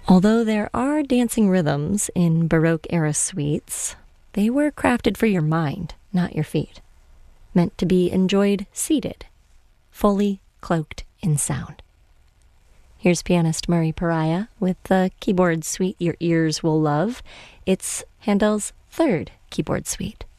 Although there are dancing rhythms in Baroque-era suites, they were crafted for your mind, not your feet. Meant to be enjoyed seated, fully cloaked in sound. Here's pianist Murray Pariah with the keyboard suite your ears will love. It's Handel's third keyboard suite.